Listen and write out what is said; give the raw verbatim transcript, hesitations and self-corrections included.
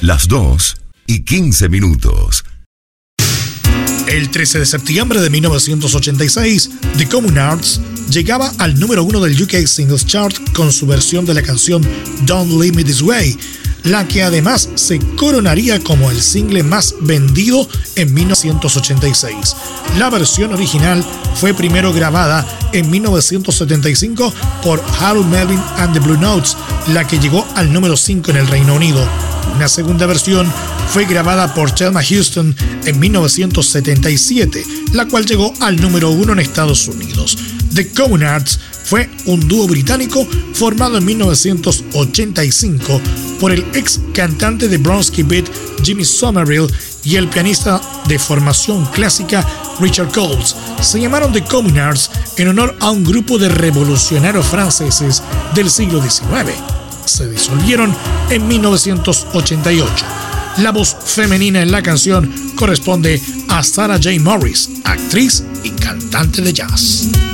las dos y quince minutos. El trece de septiembre de mil novecientos ochenta y seis, The Communards llegaba al número uno del U K Singles Chart con su versión de la canción Don't Leave Me This Way, la que además se coronaría como el single más vendido en mil novecientos ochenta y seis. La versión original fue primero grabada en mil novecientos setenta y cinco por Harold Melvin and the Blue Notes, la que llegó al número cinco en el Reino Unido. Una segunda versión fue grabada por Thelma Houston en mil novecientos setenta y siete, la cual llegó al número uno en Estados Unidos. The Communards fue un dúo británico formado en mil novecientos ochenta y cinco por el ex cantante de Bronski Beat Jimmy Somerville y el pianista de formación clásica Richard Coles. Se llamaron The Communards en honor a un grupo de revolucionarios franceses del siglo diecinueve. Se disolvieron en mil novecientos ochenta y ocho. La voz femenina en la canción corresponde a Sarah J. Morris, actriz y cantante de jazz.